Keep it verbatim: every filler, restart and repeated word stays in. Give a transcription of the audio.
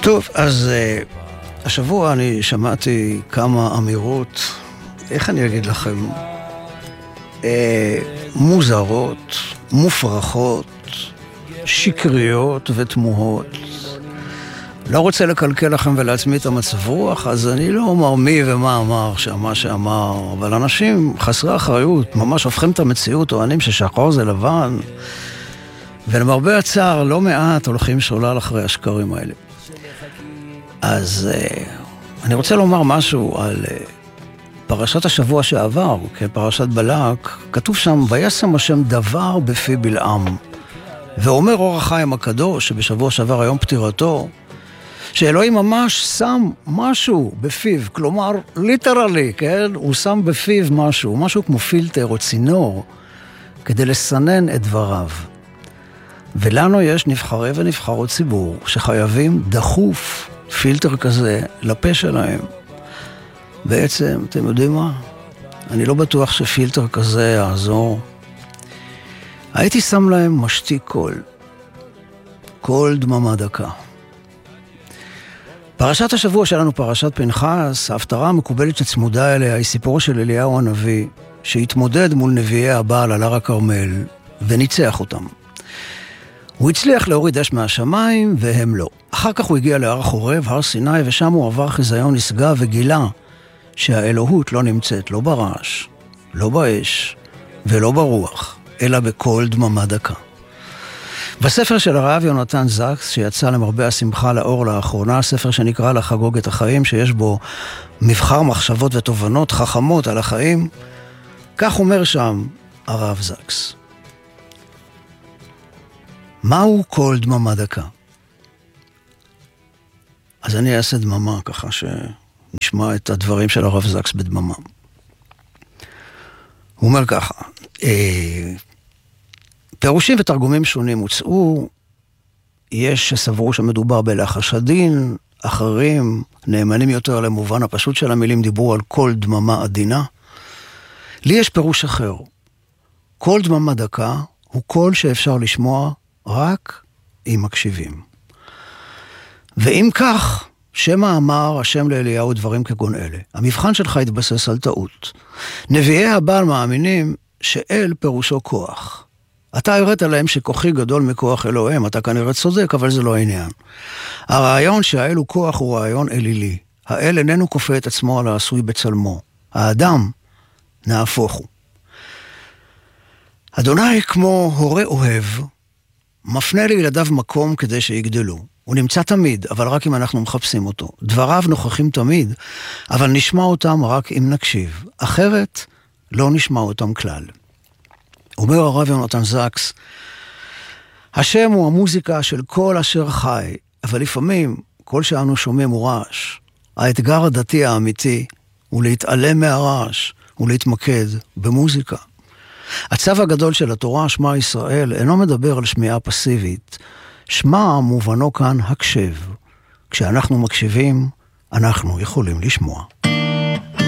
טוב, אז uh, השבוע אני שמעתי כמה אמירות, איך אני אגיד לכם, uh, מוזרות, מופרכות, שקריות ותמוהות. לא רוצה לקלקל לכם ולעצמי את המצב רוח, אז אני לא אומר מי ומה אמר, שמה שאמר, אבל אנשים חסרי אחריות, ממש הופכים את המציאות, טוענים ששחור זה לבן, ולמרבה הצער לא מעט הולכים שולל אחרי השקרים האלה. אז אני רוצה לומר משהו על פרשת השבוע שעבר, כפרשת בלק, כתוב שם, וישם השם דבר בפי בלעם, ואומר אור החיים הקדוש, שבשבוע שעבר היום פטירתו, שאלוהים ממש שם משהו בפיו, כלומר, ליטרלי, כן? הוא שם בפיו משהו, משהו כמו פילטר או צינור, כדי לסנן את דבריו. ולנו יש נבחרי ונבחרות ציבור, שחייבים דחוף פילטר כזה לפה שלהם. בעצם, אתם יודעים מה? אני לא בטוח שפילטר כזה יעזור. הייתי שם להם משתיק קול. קול דממה דקה. פרשת השבוע שלנו, פרשת פנחס, ההפטרה המקובלת שצמודה אליה היא סיפורו של אליהו הנביא, שהתמודד מול נביאי הבעל על הר הכרמל, וניצח אותם. הוא הצליח להוריד אש מהשמיים, והם לא. אחר כך הוא הגיע להר חורב, הר סיני, ושם הוא עבר חיזיון נשגב וגילה שהאלוהות לא נמצאת, לא ברעש, לא באש, ולא ברוח, אלא בכל דממה דקה. בספר של הרב יונתן זקס, שיצא למרבה השמחה לאור לאחרונה, ספר שנקרא לחגוג את החיים, שיש בו מבחר מחשבות ותובנות חכמות על החיים, כך אומר שם הרב זקס. מהו כל דממה דקה? אז אני אעשה דממה ככה שנשמע את הדברים של הרב זקס בדממה. הוא אומר ככה, אה, פירושים ותרגומים שונים הוצאו, יש שסברו שמדובר בלחש הדין, אחרים נאמנים יותר למובן הפשוט של המילים דיברו על כל דממה עדינה. לי יש פירוש אחר, כל דממה דקה הוא קול שאפשר לשמוע רק אם מקשיבים. ואם כך, שמה אמר השם לאליהו דברים כגון אלה. המבחן שלך התבסס על טעות. נביאי הבעל מאמינים שאל פירושו כוח. אתה הראת להם שכוחי גדול מכוח אלוהים, אתה כנראה צודק, אבל זה לא העניין. הרעיון שהאל הוא כוח הוא רעיון אלילי. האל איננו כופה את עצמו על העשוי בצלמו. האדם נהפוך הוא. אדוני כמו הורה אוהב, מפנה לילדיו מקום כדי שיגדלו. הוא נמצא תמיד, אבל רק אם אנחנו מחפשים אותו. דבריו נוכחים תמיד, אבל נשמע אותם רק אם נקשיב. אחרת, לא נשמע אותם כלל. אומר הרב יונתן זקס, השם הוא המוזיקה של כל אשר חי, אבל לפעמים כל שאנו שומעים הוא רעש. האתגר הדתי האמיתי הוא להתעלם מהרעש ולהתמקד במוזיקה. הצו הגדול של התורה, שמע ישראל, אינו מדבר על שמיעה פסיבית. שמע מובנו כאן הקשב. כשאנחנו מקשיבים, אנחנו יכולים לשמוע.